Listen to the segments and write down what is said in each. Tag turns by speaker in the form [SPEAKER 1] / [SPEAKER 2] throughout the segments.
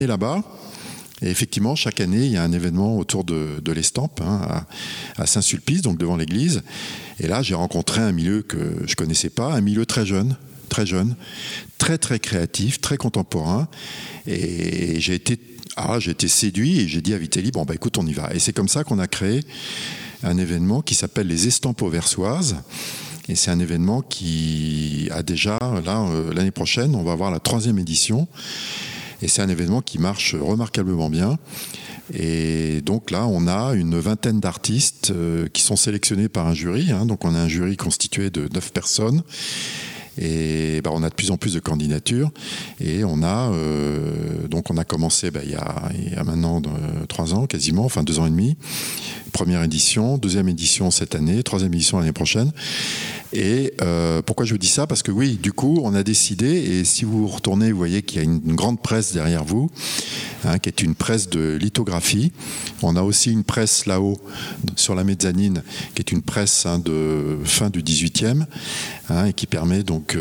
[SPEAKER 1] là-bas. Et effectivement, chaque année, il y a un événement autour de l'Estampes, à Saint-Sulpice, donc devant l'église. Et là, j'ai rencontré un milieu que je ne connaissais pas, un milieu très jeune, très très créatif, très contemporain. Et j'ai été séduit et j'ai dit à Vitelli, écoute, on y va. Et c'est comme ça qu'on a créé un événement qui s'appelle les Estampes auversoises. Et c'est un événement qui a déjà, l'année prochaine, on va avoir la 3e édition. Et c'est un événement qui marche remarquablement bien. Et donc là, on a une 20aine d'artistes qui sont sélectionnés par un jury. Donc on a un jury constitué de 9 personnes. Et on a de plus en plus de candidatures. Et on a commencé il y a maintenant 3 ans quasiment, 2 ans et demi. Première édition, 2e édition cette année, 3e édition l'année prochaine. Et pourquoi je vous dis ça ? Parce que oui, du coup, on a décidé, et si vous retournez, vous voyez qu'il y a une grande presse derrière vous, qui est une presse de lithographie. On a aussi une presse là-haut, sur la mezzanine, qui est une presse de fin du 18e, et qui permet donc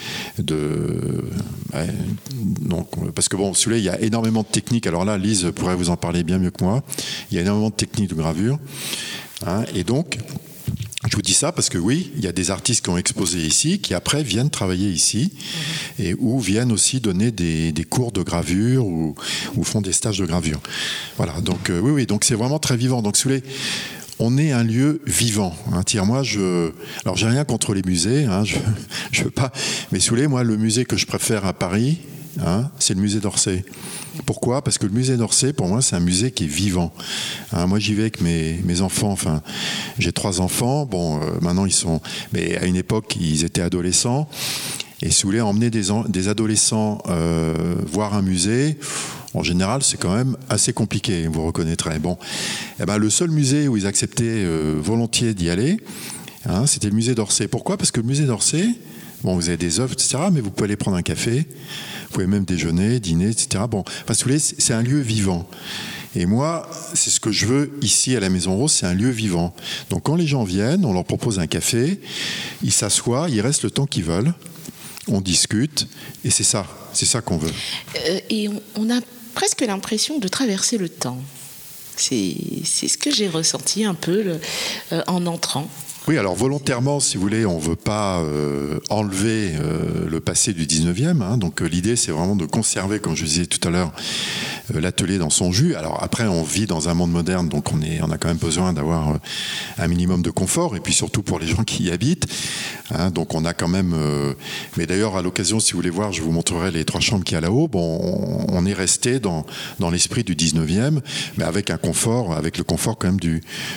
[SPEAKER 1] parce que si vous voulez, il y a énormément de techniques. Alors là, Lise pourrait vous en parler bien mieux que moi. Il y a énormément de techniques de gravure. Et donc, je vous dis ça parce que oui, il y a des artistes qui ont exposé ici, qui après viennent travailler ici, et ou viennent aussi donner des cours de gravure ou font des stages de gravure. Voilà, donc oui, donc c'est vraiment très vivant. Donc si vous voulez, on est un lieu vivant. Alors j'ai rien contre les musées, je veux pas, mais si vous voulez, moi le musée que je préfère à Paris, c'est le musée d'Orsay. Pourquoi ? Parce que le musée d'Orsay, pour moi, c'est un musée qui est vivant. Moi, j'y vais avec mes enfants. J'ai 3 enfants. Maintenant, mais à une époque, ils étaient adolescents. Et si vous voulez emmener des adolescents voir un musée, en général, c'est quand même assez compliqué, vous reconnaîtrez. Le seul musée où ils acceptaient volontiers d'y aller, c'était le musée d'Orsay. Pourquoi ? Parce que le musée d'Orsay, vous avez des œuvres, etc., mais vous pouvez aller prendre un café, vous pouvez même déjeuner, dîner, etc. Si vous voulez, c'est un lieu vivant. Et moi, c'est ce que je veux ici à la Maison Rose, c'est un lieu vivant. Donc quand les gens viennent, on leur propose un café, ils s'assoient, ils restent le temps qu'ils veulent, on discute, et c'est ça qu'on veut.
[SPEAKER 2] Et on a presque l'impression de traverser le temps. C'est ce que j'ai ressenti un peu en entrant.
[SPEAKER 1] Oui, alors volontairement, si vous voulez, on ne veut pas enlever le passé du 19e. Donc l'idée, c'est vraiment de conserver, comme je disais tout à l'heure, l'atelier dans son jus. Alors après, on vit dans un monde moderne, donc on a quand même besoin d'avoir un minimum de confort, et puis surtout pour les gens qui y habitent. Donc on a quand même... mais d'ailleurs, à l'occasion, si vous voulez voir, je vous montrerai les 3 chambres qu'il y a là-haut. On est resté dans l'esprit du 19e, mais avec le confort quand même du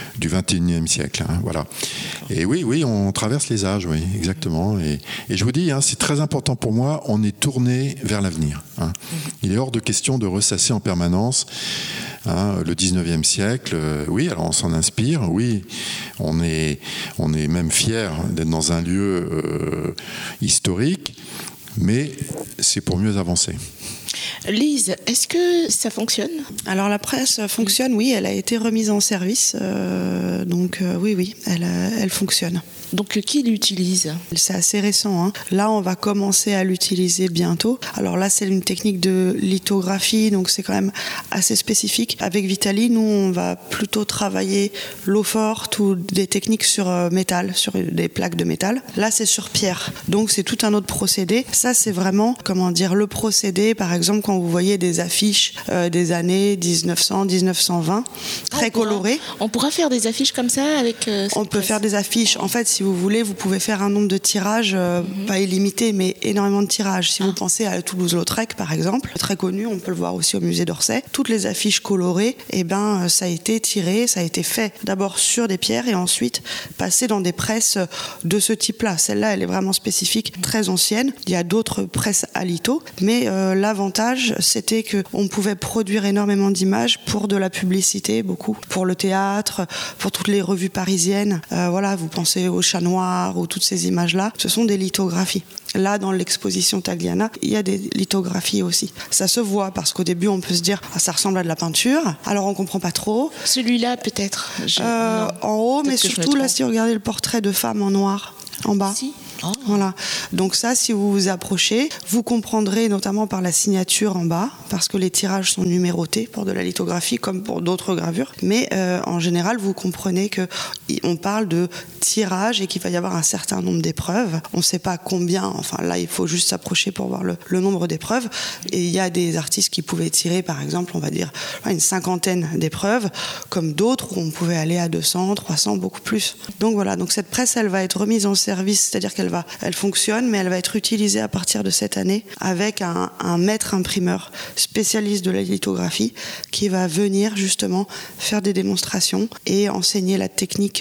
[SPEAKER 1] 21e siècle. Voilà. Et oui, on traverse les âges, oui, exactement. Et je vous dis, c'est très important pour moi, on est tourné vers l'avenir. Il est hors de question de ressasser en permanence le 19e siècle. Oui, alors on s'en inspire, oui, on est même fiers d'être dans un lieu historique, mais c'est pour mieux avancer.
[SPEAKER 2] Lise, est-ce que ça fonctionne ?
[SPEAKER 3] Alors la presse fonctionne, oui, elle a été remise en service, donc oui, elle fonctionne.
[SPEAKER 2] Donc qui l'utilise ?
[SPEAKER 3] C'est assez récent. Là, on va commencer à l'utiliser bientôt. Alors là, c'est une technique de lithographie, donc c'est quand même assez spécifique. Avec Vitelli, nous, on va plutôt travailler l'eau forte ou des techniques sur métal, sur des plaques de métal. Là, c'est sur pierre. Donc c'est tout un autre procédé. Ça, c'est vraiment, le procédé, par exemple, quand vous voyez des affiches des années 1900, 1920, très colorées.
[SPEAKER 2] On pourra faire des affiches comme ça avec
[SPEAKER 3] On peut faire des affiches. En fait, si vous voulez, vous pouvez faire un nombre de tirages, pas illimité, mais énormément de tirages. Si vous pensez à Toulouse-Lautrec, par exemple, très connu, on peut le voir aussi au musée d'Orsay, toutes les affiches colorées, ça a été tiré, ça a été fait d'abord sur des pierres et ensuite passé dans des presses de ce type-là. Celle-là, elle est vraiment spécifique, très ancienne. Il y a d'autres presses à litho, mais l'avantage, c'était qu'on pouvait produire énormément d'images pour de la publicité, beaucoup, pour le théâtre, pour toutes les revues parisiennes. Vous pensez au Chat Noir ou toutes ces images-là, ce sont des lithographies. Là, dans l'exposition Tagliana, il y a des lithographies aussi. Ça se voit parce qu'au début, on peut se dire ça ressemble à de la peinture. Alors, on comprend pas trop.
[SPEAKER 2] Celui-là, peut-être
[SPEAKER 3] en haut, mais surtout, là, si vous regardez le portrait de femme en noir, en bas.
[SPEAKER 2] Si.
[SPEAKER 3] Voilà. Donc ça, si vous vous approchez, vous comprendrez notamment par la signature en bas, parce que les tirages sont numérotés pour de la lithographie comme pour d'autres gravures. Mais en général, vous comprenez qu'on parle de tirage et qu'il va y avoir un certain nombre d'épreuves. On ne sait pas combien, enfin là, il faut juste s'approcher pour voir le nombre d'épreuves. Et il y a des artistes qui pouvaient tirer, par exemple, on va dire, une 50aine d'épreuves, comme d'autres où on pouvait aller à 200, 300, beaucoup plus. Donc voilà, donc cette presse, elle va être remise en service, c'est-à-dire elle fonctionne, mais elle va être utilisée à partir de cette année avec un maître imprimeur spécialiste de la lithographie qui va venir justement faire des démonstrations et enseigner la technique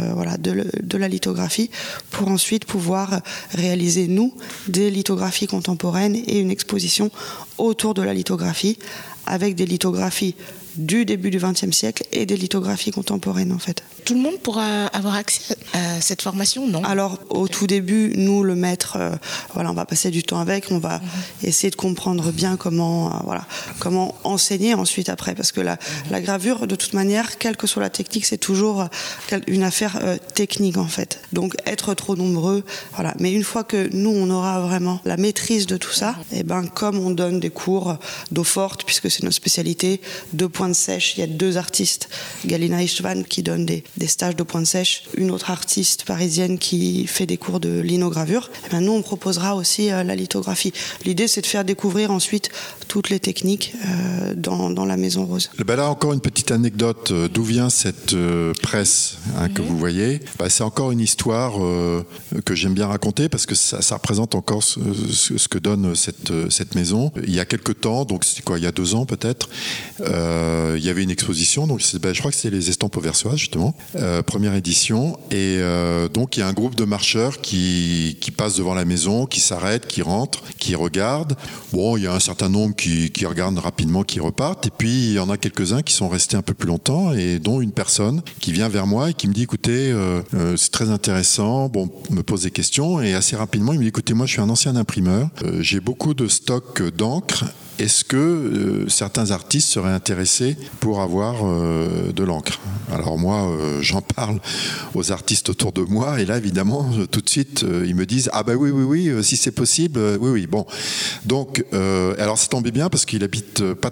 [SPEAKER 3] de la lithographie pour ensuite pouvoir réaliser, nous, des lithographies contemporaines et une exposition autour de la lithographie avec des lithographies du début du XXe siècle et des lithographies contemporaines en fait.
[SPEAKER 2] Tout le monde pourra avoir accès à cette formation, non ?
[SPEAKER 3] Alors au tout début, nous le maître, on va passer du temps avec, on va essayer de comprendre bien comment enseigner ensuite après, parce que la gravure de toute manière, quelle que soit la technique, c'est toujours une affaire technique en fait. Donc être trop nombreux, voilà. Mais une fois que nous on aura vraiment la maîtrise de tout ça, et comme on donne des cours d'eau forte puisque c'est notre spécialité, de pointe sèche, il y a 2 artistes, Galina Istvan qui donne des stages de pointe sèche, une autre artiste parisienne qui fait des cours de linogravure. Et nous, on proposera aussi la lithographie. L'idée, c'est de faire découvrir ensuite toutes les techniques dans la Maison Rose.
[SPEAKER 1] Là, encore une petite anecdote. D'où vient cette presse que vous voyez ? C'est encore une histoire que j'aime bien raconter parce que ça représente encore ce que donne cette maison. Il y a quelques temps, donc c'est quoi, il y a 2 ans peut-être, il y avait une exposition, donc je crois que c'était les Estampes Auversoises justement, première édition, et donc il y a un groupe de marcheurs qui passent devant la maison, qui s'arrêtent, qui rentrent, qui regardent. Bon, il y a un certain nombre qui regardent rapidement, qui repartent, et puis il y en a quelques-uns qui sont restés un peu plus longtemps, et dont une personne qui vient vers moi et qui me dit écoutez, c'est très intéressant, me pose des questions, et assez rapidement il me dit écoutez, moi je suis un ancien imprimeur, j'ai beaucoup de stock d'encre. Est-ce que certains artistes seraient intéressés pour avoir de l'encre ? Alors moi, j'en parle aux artistes autour de moi, et là, évidemment, tout de suite, ils me disent « Ah ben oui, si c'est possible, oui. » Bon, donc, alors ça tombait bien parce qu'il habite pas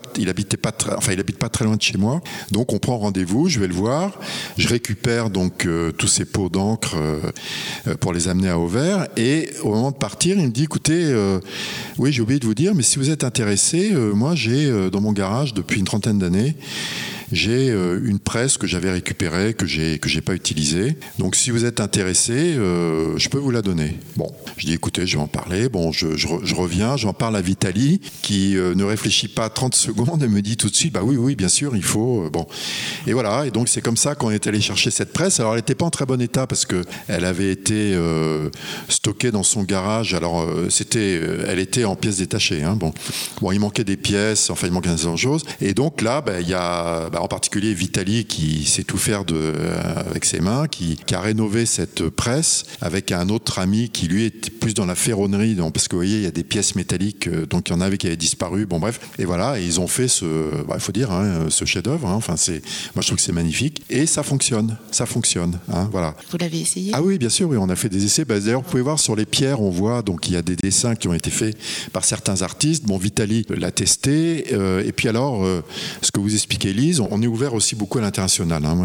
[SPEAKER 1] très loin de chez moi, donc on prend rendez-vous, je vais le voir, je récupère donc tous ces pots d'encre pour les amener à Auvers, et au moment de partir, il me dit « Écoutez, oui, j'ai oublié de vous dire, mais si vous êtes intéressé, moi j'ai dans mon garage depuis une 30aine d'années, j'ai une presse que j'avais récupérée, que j'ai pas utilisée. Donc si vous êtes intéressé, je peux vous la donner. Bon, je dis écoutez, je vais en parler. Bon, je reviens, j'en parle à Vitali, qui ne réfléchit pas 30 secondes et me dit tout de suite, bah oui, bien sûr, il faut. Bon, et voilà. Et donc c'est comme ça qu'on est allé chercher cette presse. Alors elle n'était pas en très bon état parce que elle avait été stockée dans son garage. Alors elle était en pièces détachées. Hein. Bon, il manquait des pièces. Enfin, il manquait un certain chose. Et donc là, il y a en particulier Vitali qui sait tout faire avec ses mains, qui a rénové cette presse avec un autre ami qui lui est plus dans la ferronnerie, parce que vous voyez il y a des pièces métalliques, donc il y en avait qui avaient disparu, bon bref, et voilà, et ils ont fait il faut dire ce chef-d'œuvre, moi je trouve que c'est magnifique, et ça fonctionne, voilà.
[SPEAKER 2] Vous l'avez essayé ?
[SPEAKER 1] Ah oui, bien sûr, oui, on a fait des essais. D'ailleurs, vous pouvez voir sur les pierres, on voit donc il y a des dessins qui ont été faits par certains artistes. Bon, Vitali l'a testé, et puis alors ce que vous expliquez, Lise, on est ouvert aussi beaucoup à l'international. Moi,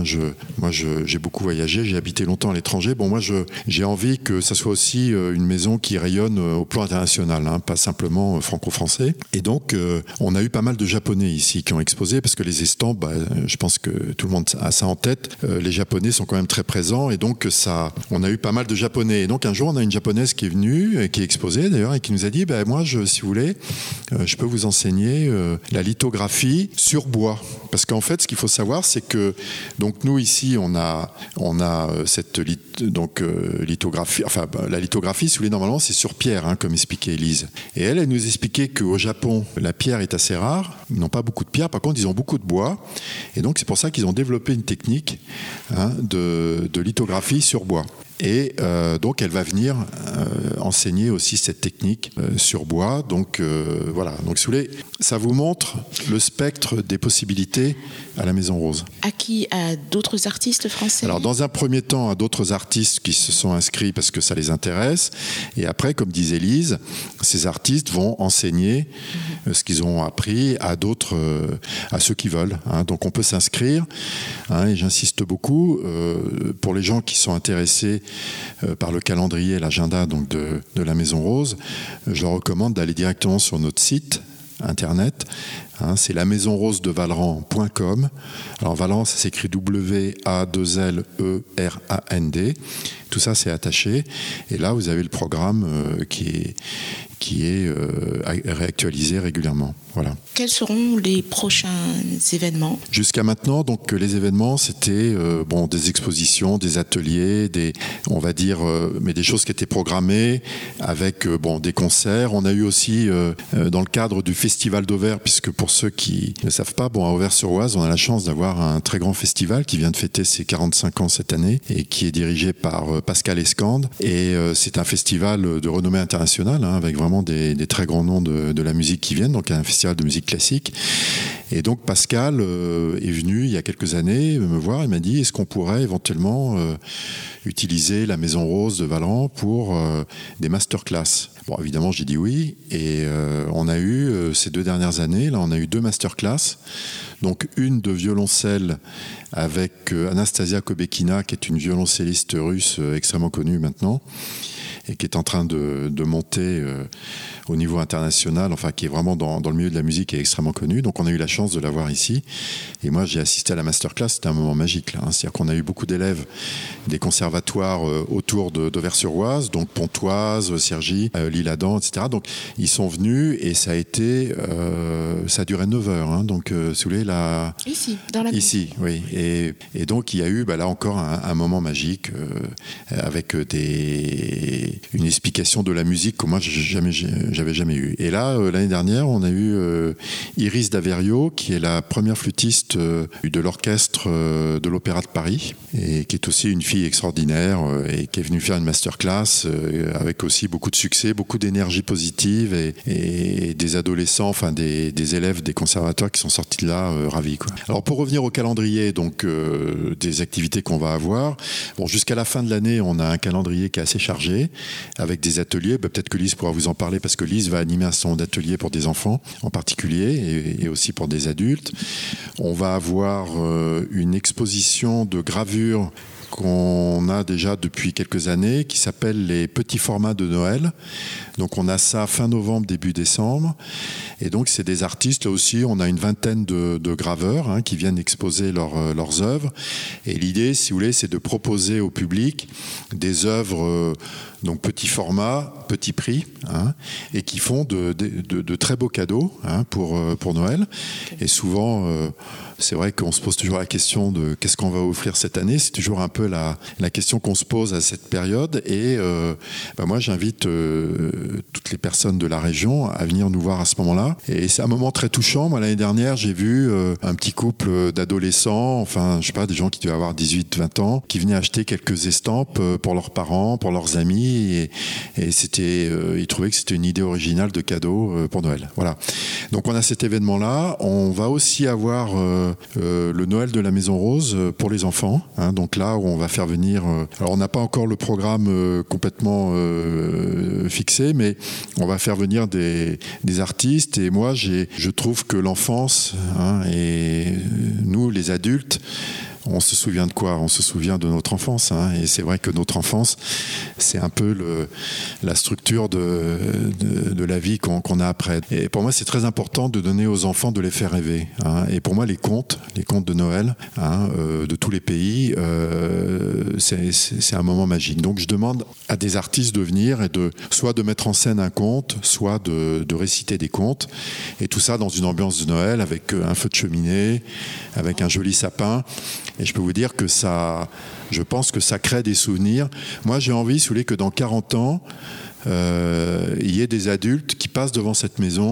[SPEAKER 1] j'ai beaucoup voyagé, j'ai habité longtemps à l'étranger. Bon, moi, j'ai envie que ça soit aussi une maison qui rayonne au plan international, pas simplement franco-français. Et donc, on a eu pas mal de Japonais ici qui ont exposé, parce que les estampes, je pense que tout le monde a ça en tête. Les Japonais sont quand même très présents, et donc on a eu pas mal de Japonais. Et donc, un jour, on a une Japonaise qui est venue, qui est exposée d'ailleurs, et qui nous a dit, moi, si vous voulez, je peux vous enseigner la lithographie sur bois. Parce qu'en fait, ce qu'il faut savoir, c'est que donc nous ici, on a cette lithographie. Enfin, la lithographie, si vous voulez, normalement, c'est sur pierre, comme expliquait Élise. Et elle nous expliquait qu'au Japon, la pierre est assez rare. Ils n'ont pas beaucoup de pierre. Par contre, ils ont beaucoup de bois. Et donc, c'est pour ça qu'ils ont développé une technique de lithographie sur bois. Et donc elle va venir enseigner aussi cette technique sur bois. Donc voilà, donc si vous voulez, ça vous montre le spectre des possibilités à la Maison Rose.
[SPEAKER 2] À qui? À d'autres artistes français?
[SPEAKER 1] Alors dans un premier temps, à d'autres artistes qui se sont inscrits parce que ça les intéresse. Et après, comme disait Lise, ces artistes vont enseigner ce qu'ils ont appris à d'autres, à ceux qui veulent. Hein. Donc on peut s'inscrire. Hein, et j'insiste beaucoup pour les gens qui sont intéressés par le calendrier, l'agenda donc de la Maison Rose. Je leur recommande d'aller directement sur notre site internet. Hein, c'est lamaisonrosedevallerand.com. Alors Vallerand, ça s'écrit W-A-2-L-E-R-A-N-D. Tout ça, c'est attaché. Et là, vous avez le programme qui est réactualisé régulièrement. Voilà.
[SPEAKER 2] Quels seront les prochains événements?
[SPEAKER 1] Jusqu'à maintenant, donc les événements, c'était des expositions, des ateliers, on va dire, mais des choses qui étaient programmées avec des concerts. On a eu aussi dans le cadre du Festival d'Auvers, puisque pour ceux qui ne savent pas, à Auvers-sur-Oise, on a la chance d'avoir un très grand festival qui vient de fêter ses 45 ans cette année et qui est dirigé par Pascal Escande. Et c'est un festival de renommée internationale, hein, avec vraiment des très grands noms de la musique qui viennent, donc un festival de musique classique. Et donc Pascal est venu il y a quelques années me voir et m'a dit est-ce qu'on pourrait éventuellement utiliser la Maison Rose de Vallerand pour des masterclass. Bon, évidemment, j'ai dit oui. Et on a eu, ces 2 dernières années, là, on a eu 2 masterclass. Donc, une de violoncelle avec Anastasia Kobekina, qui est une violoncelliste russe extrêmement connue maintenant, et qui est en train de monter au niveau international, enfin qui est vraiment dans le milieu de la musique et extrêmement connue. Donc on a eu la chance de la voir ici. Et moi j'ai assisté à la masterclass, c'était un moment magique. Là, hein. C'est-à-dire qu'on a eu beaucoup d'élèves des conservatoires autour d'Auvers-sur-Oise, donc Pontoise, Cergy, L'Isle-Adam, etc. Donc ils sont venus et ça a été, ça a duré 9 heures. Hein. Donc si vous voulez, là...
[SPEAKER 2] Ici, dans la
[SPEAKER 1] Ici, oui. Et donc il y a eu là encore un moment magique avec une explication de la musique que moi j'avais jamais eu. Et là, l'année dernière, on a eu Iris Daverio, qui est la première flûtiste de l'orchestre de l'Opéra de Paris, et qui est aussi une fille extraordinaire, et qui est venue faire une masterclass avec aussi beaucoup de succès, beaucoup d'énergie positive, et des adolescents, enfin des élèves des conservateurs qui sont sortis de là ravis, quoi. Alors pour revenir au calendrier, donc des activités qu'on va avoir, jusqu'à la fin de l'année, on a un calendrier qui est assez chargé, avec des ateliers. Peut-être que Lise pourra vous en parler, parce que Lise va animer un certain nombre d'ateliers pour des enfants en particulier, et aussi pour des adultes. On va avoir une exposition de gravures qu'on a déjà depuis quelques années, qui s'appelle les petits formats de Noël. Donc on a ça fin novembre, début décembre. Et donc c'est des artistes, là aussi, on a une vingtaine de graveurs, hein, qui viennent exposer leurs œuvres. Et l'idée, si vous voulez, c'est de proposer au public des œuvres donc petit format, petit prix, hein, et qui font de très beaux cadeaux, hein, pour Noël. Et souvent, c'est vrai qu'on se pose toujours la question de qu'est-ce qu'on va offrir cette année. C'est toujours un peu la question qu'on se pose à cette période. Et moi, j'invite toutes les personnes de la région à venir nous voir à ce moment-là. Et c'est un moment très touchant. Moi, l'année dernière, j'ai vu un petit couple d'adolescents, enfin, je sais pas, des gens qui devaient avoir 18-20 ans, qui venaient acheter quelques estampes pour leurs parents, pour leurs amis. Et c'était, ils trouvaient que c'était une idée originale de cadeau pour Noël. Voilà. Donc on a cet événement-là. On va aussi avoir le Noël de la Maison Rose pour les enfants. Hein, donc là où on va faire venir... alors on n'a pas encore le programme complètement fixé, mais on va faire venir des artistes. Et moi, je trouve que l'enfance, hein, et nous, les adultes, on se souvient de quoi? On se souvient de notre enfance, hein, et c'est vrai que notre enfance, c'est un peu la structure de la vie qu'on a après. Et pour moi, c'est très important de donner aux enfants, de les faire rêver, hein. Et pour moi, les contes de Noël, hein, de tous les pays, c'est un moment magique. Donc je demande à des artistes de venir et soit de mettre en scène un conte, soit de réciter des contes, et tout ça dans une ambiance de Noël, avec un feu de cheminée, avec un joli sapin. Et je peux vous dire que je pense que ça crée des souvenirs. Moi, j'ai envie, si vous voulez, que dans 40 ans, il y ait des adultes qui passent devant cette maison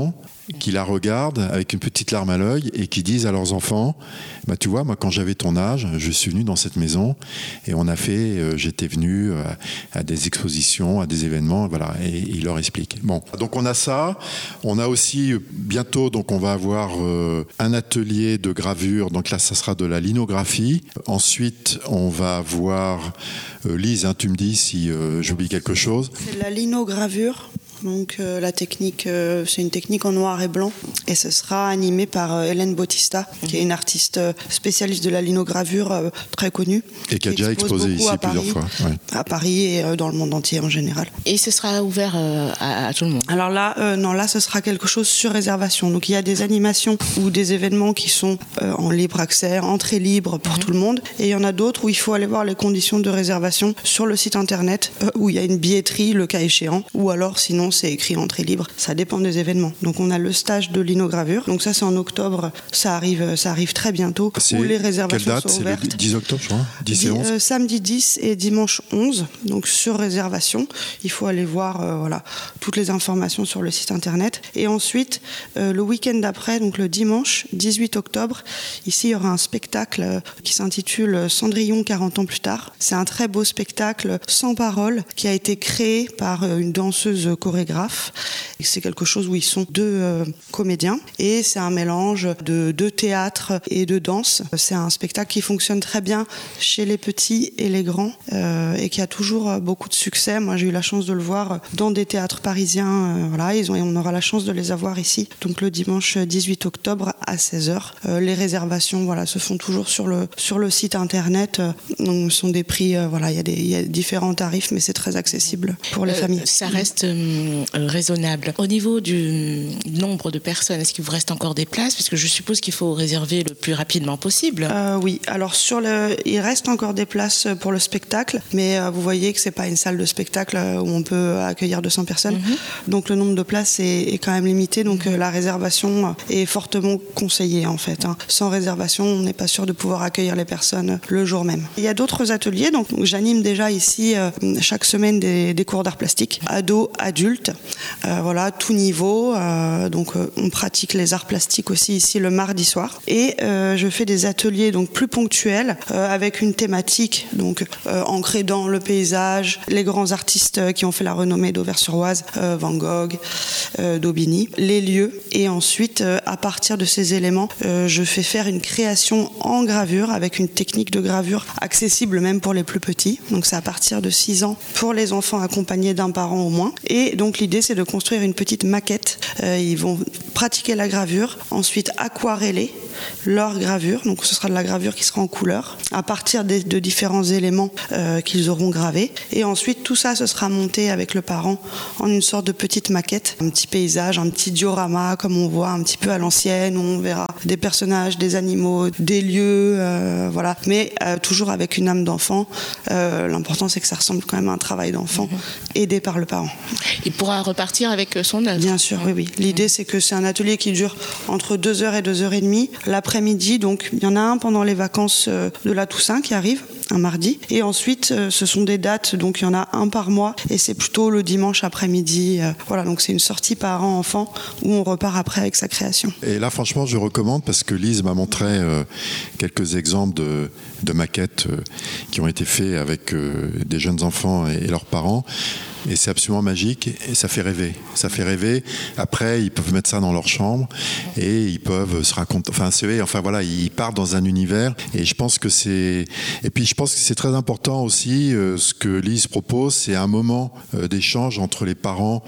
[SPEAKER 1] qui la regardent avec une petite larme à l'œil et qui disent à leurs enfants, bah, tu vois, moi quand j'avais ton âge, je suis venu dans cette maison et on a fait, j'étais venu à des expositions, à des événements, voilà, et ils leur expliquent. Bon, donc on a ça, on a aussi bientôt, donc on va avoir un atelier de gravure, donc là ça sera de la linographie. Ensuite on va avoir, Lise, hein, tu me dis si j'oublie quelque chose.
[SPEAKER 3] C'est de la linogravure. Donc la technique, c'est une technique en noir et blanc et ce sera animé par Hélène Bautista, qui est une artiste spécialiste de la linogravure très connue.
[SPEAKER 1] Et qui a déjà exposé ici plusieurs fois. Ouais.
[SPEAKER 3] À Paris et dans le monde entier en général.
[SPEAKER 2] Et ce sera ouvert à tout le monde?
[SPEAKER 3] Alors là, non, là ce sera quelque chose sur réservation. Donc il y a des animations ou des événements qui sont en libre accès, entrée libre pour tout le monde. Et il y en a d'autres où il faut aller voir les conditions de réservation sur le site internet, où il y a une billetterie le cas échéant, ou alors sinon c'est écrit entrée libre, ça dépend des événements. Donc on a le stage de linogravure, donc ça c'est en octobre, ça arrive très bientôt, où les réservations sont ouvertes.
[SPEAKER 1] C'est le 10 octobre, je crois, 10 et 11
[SPEAKER 3] samedi 10 et dimanche 11, donc sur réservation. Il faut aller voir voilà, toutes les informations sur le site internet. Et ensuite, le week-end d'après, donc le dimanche 18 octobre, ici il y aura un spectacle qui s'intitule Cendrillon 40 ans plus tard. C'est un très beau spectacle sans parole qui a été créé par une danseuse chorégraphe. C'est quelque chose où ils sont deux comédiens et c'est un mélange de théâtre et de danse. C'est un spectacle qui fonctionne très bien chez les petits et les grands et qui a toujours beaucoup de succès. Moi j'ai eu la chance de le voir dans des théâtres parisiens. Voilà, on aura la chance de les avoir ici. Donc le dimanche 18 octobre à 16h. Les réservations voilà, se font toujours sur le site internet. Donc, ce sont des prix, voilà, il y a différents tarifs mais c'est très accessible pour les familles.
[SPEAKER 2] Ça reste raisonnable. Au niveau du nombre de personnes, est-ce qu'il vous reste encore des places? Parce que je suppose qu'il faut réserver le plus rapidement possible.
[SPEAKER 3] Oui, alors il reste encore des places pour le spectacle, mais vous voyez que c'est pas une salle de spectacle où on peut accueillir 200 personnes. Donc le nombre de places est quand même limité, donc la réservation est fortement conseillée en fait. Sans réservation, on n'est pas sûr de pouvoir accueillir les personnes le jour même. Il y a d'autres ateliers, donc j'anime déjà ici chaque semaine des cours d'art plastique, ados, adultes, voilà, tout niveau. Donc on pratique les arts plastiques aussi ici le mardi soir. Et je fais des ateliers donc plus ponctuels avec une thématique donc ancrée dans le paysage, les grands artistes qui ont fait la renommée d'Auvers-sur-Oise, Van Gogh, Daubigny, les lieux. Et ensuite, à partir de ces éléments, je fais faire une création en gravure avec une technique de gravure accessible même pour les plus petits. Donc c'est à partir de 6 ans pour les enfants accompagnés d'un parent au moins. Et donc l'idée c'est de construire une petite maquette. Ils vont pratiquer la gravure, ensuite aquareller leur gravure. Donc ce sera de la gravure qui sera en couleur à partir de différents éléments qu'ils auront gravés. Et ensuite tout ça ce sera monté avec le parent en une sorte de petite maquette, un petit paysage, un petit diorama comme on voit un petit peu à l'ancienne où on verra des personnages, des animaux, des lieux, voilà. Mais toujours avec une âme d'enfant. L'important c'est que ça ressemble quand même à un travail d'enfant aidé par le parent.
[SPEAKER 2] Il pourra repartir avec son œuvre.
[SPEAKER 3] Bien sûr, oui. L'idée, c'est que c'est un atelier qui dure entre 2h et 2h30 l'après-midi. Donc, il y en a un pendant les vacances de la Toussaint qui arrive, un mardi. Et ensuite, ce sont des dates, donc il y en a un par mois. Et c'est plutôt le dimanche après-midi. Voilà, donc c'est une sortie parent-enfant où on repart après avec sa création.
[SPEAKER 1] Et là, franchement, je recommande parce que Lise m'a montré quelques exemples de maquettes qui ont été faits avec des jeunes enfants et leurs parents. Et c'est absolument magique et ça fait rêver. Ça fait rêver. Après, ils peuvent mettre ça dans leur chambre et ils peuvent se raconter. Enfin voilà, ils partent dans un univers. Et je pense que c'est. Et puis je pense que c'est très important aussi ce que Lise propose, c'est un moment d'échange entre les parents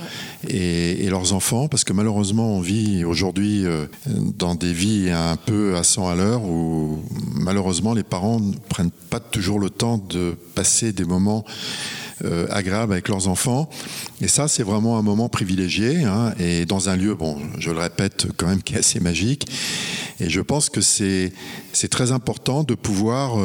[SPEAKER 1] et leurs enfants, parce que malheureusement, on vit aujourd'hui dans des vies un peu à 100 à l'heure où malheureusement les parents ne prennent pas toujours le temps de passer des moments agréables avec leurs enfants. Et ça, c'est vraiment un moment privilégié, hein, et dans un lieu, bon, je le répète, quand même, qui est assez magique. Et je pense que c'est très important de pouvoir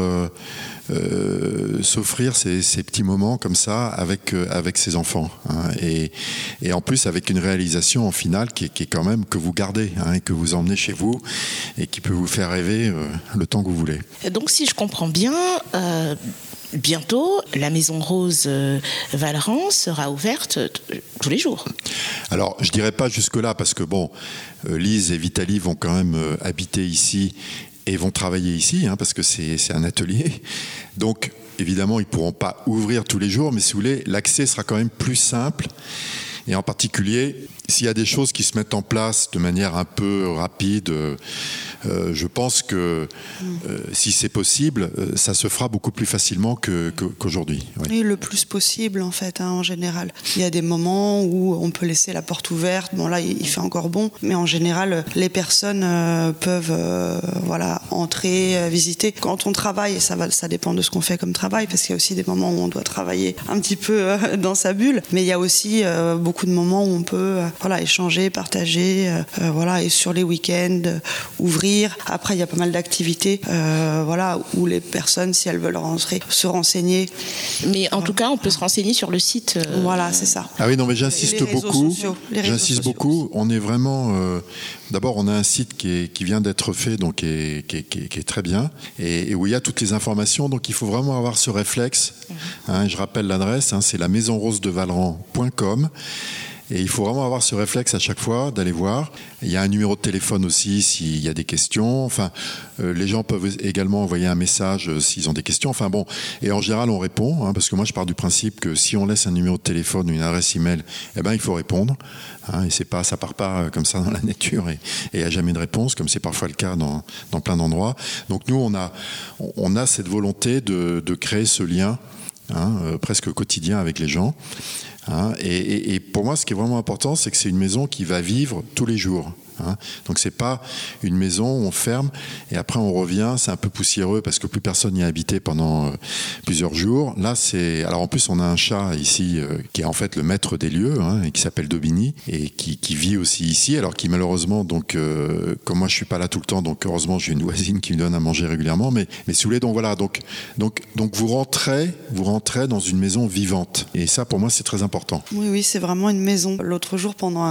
[SPEAKER 1] s'offrir ces petits moments comme ça avec ses enfants, hein, et en plus avec une réalisation en finale qui est quand même que vous gardez, hein, et que vous emmenez chez vous et qui peut vous faire rêver le temps que vous voulez.
[SPEAKER 2] Donc si je comprends bien, bientôt, la Maison Rose Valran sera ouverte tous les jours.
[SPEAKER 1] Alors, je dirais pas jusque-là, parce que Lise et Vitaly vont quand même habiter ici et vont travailler ici, parce que c'est un atelier. Donc, évidemment, ils ne pourront pas ouvrir tous les jours, mais si vous voulez, l'accès sera quand même plus simple. Et en particulier, s'il y a des choses qui se mettent en place de manière un peu rapide, je pense que si c'est possible, ça se fera beaucoup plus facilement qu'aujourd'hui. Oui.
[SPEAKER 3] Et le plus possible, en fait, en général. Il y a des moments où on peut laisser la porte ouverte. Bon, là, il fait encore bon, mais en général, les personnes peuvent entrer, visiter. Quand on travaille, et ça dépend de ce qu'on fait comme travail, parce qu'il y a aussi des moments où on doit travailler un petit peu dans sa bulle, mais il y a aussi beaucoup de moments où on peut échanger, partager, et sur les week-ends, ouvrir. Après, il y a pas mal d'activités où les personnes, si elles veulent rentrer, se renseigner.
[SPEAKER 2] Mais en tout cas, on peut se renseigner sur le site.
[SPEAKER 3] Voilà, c'est ça.
[SPEAKER 1] Ah oui, non, mais j'insiste beaucoup. J'insiste beaucoup. On est vraiment... D'abord, on a un site qui vient d'être fait, donc qui est très bien, et où il y a toutes les informations. Donc, il faut vraiment avoir ce réflexe. Je rappelle l'adresse, c'est la maisonrosedevalran.com. Et il faut vraiment avoir ce réflexe à chaque fois d'aller voir. Il y a un numéro de téléphone aussi s'il y a des questions. Les gens peuvent également envoyer un message s'ils ont des questions. Et en général, on répond, parce que moi, je pars du principe que si on laisse un numéro de téléphone ou une adresse email, il faut répondre. Et ça part pas comme ça dans la nature et il n'y a jamais de réponse, comme c'est parfois le cas dans plein d'endroits. Donc nous, on a cette volonté de créer ce lien presque quotidien avec les gens. Et pour moi, ce qui est vraiment important, c'est que c'est une maison qui va vivre tous les jours. Donc c'est pas une maison où on ferme et après on revient, c'est un peu poussiéreux parce que plus personne n'y a habité pendant plusieurs jours. Là alors en plus on a un chat ici qui est en fait le maître des lieux et qui s'appelle Dobini et qui vit aussi ici, alors qui malheureusement comme moi je suis pas là tout le temps, donc heureusement j'ai une voisine qui lui donne à manger régulièrement, mais si vous voulez, donc vous rentrez dans une maison vivante et ça pour moi c'est très important.
[SPEAKER 3] Oui, c'est vraiment une maison. L'autre jour pendant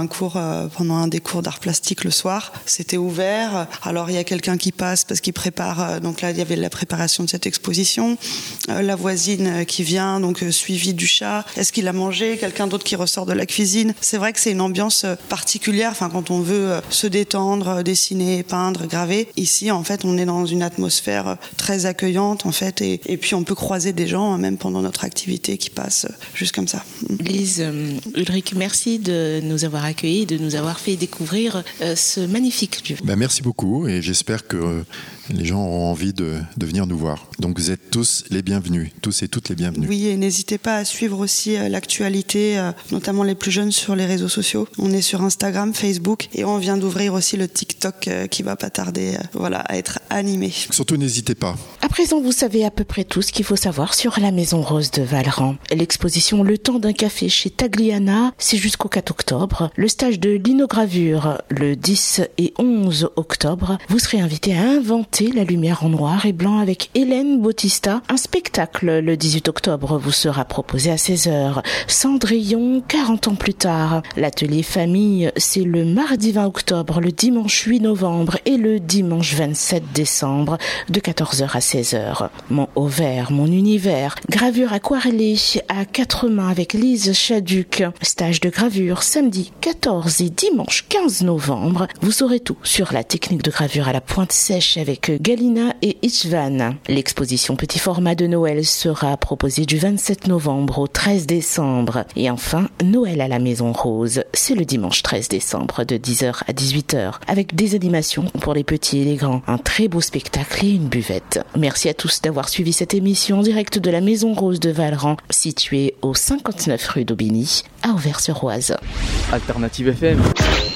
[SPEAKER 3] un des cours d'art plastique le soir, c'était ouvert. Alors il y a quelqu'un qui passe parce qu'il prépare, donc là il y avait la préparation de cette exposition, la voisine qui vient, donc suivie du chat, est-ce qu'il a mangé, quelqu'un d'autre qui ressort de la cuisine. C'est vrai que c'est une ambiance particulière, quand on veut se détendre, dessiner, peindre, graver. Ici en fait on est dans une atmosphère très accueillante en fait, et puis on peut croiser des gens même pendant notre activité qui passent juste comme ça.
[SPEAKER 2] Lise, Ulrich, merci de nous avoir accueillis, de nous avoir fait découvrir ce magnifique lieu.
[SPEAKER 1] Merci beaucoup et j'espère que les gens auront envie de venir nous voir. Donc vous êtes tous les bienvenus, tous et toutes les bienvenus.
[SPEAKER 3] Oui, et n'hésitez pas à suivre aussi l'actualité, notamment les plus jeunes sur les réseaux sociaux. On est sur Instagram, Facebook et on vient d'ouvrir aussi le TikTok qui va pas tarder à être animé.
[SPEAKER 1] Surtout n'hésitez pas.
[SPEAKER 2] À présent, vous savez à peu près tout ce qu'il faut savoir sur la Maison Rose de Valran. L'exposition Le temps d'un café chez Tagliana, c'est jusqu'au 4 octobre. Le stage de linogravure, le 10 et 11 octobre. Vous serez invité à inventer la lumière en noir et blanc avec Hélène Bautista. Un spectacle le 18 octobre vous sera proposé à 16h. Cendrillon, 40 ans plus tard. L'atelier famille, c'est le mardi 20 octobre, le dimanche 8 novembre et le dimanche 27 décembre de 14h à 16h. Mon Auvert, mon univers. Gravure aquarellée à 4 mains avec Lise Chaduc. Stage de gravure samedi 14 et dimanche 15 novembre. Vous saurez tout sur la technique de gravure à la pointe sèche avec Galina et Istvan. L'exposition petit format de Noël sera proposée du 27 novembre au 13 décembre. Et enfin, Noël à la Maison Rose, c'est le dimanche 13 décembre de 10h à 18h avec des animations pour les petits et les grands, un très beau spectacle et une buvette. Merci à tous d'avoir suivi cette émission en direct de la Maison Rose de Valran, située au 59 rue d'Aubigny, à Auvers-sur-Oise.
[SPEAKER 4] Alternative FM.